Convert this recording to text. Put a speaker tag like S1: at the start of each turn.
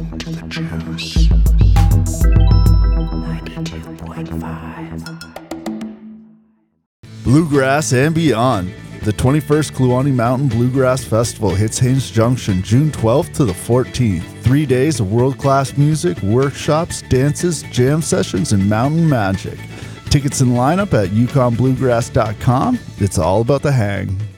S1: Bluegrass and beyond. The 21st Kluane Mountain Bluegrass Festival hits Haines Junction June 12th to the 14th. 3 days of world-class music, workshops, dances, jam sessions, and mountain magic. Tickets and lineup at yukonbluegrass.com. It's all about the hang.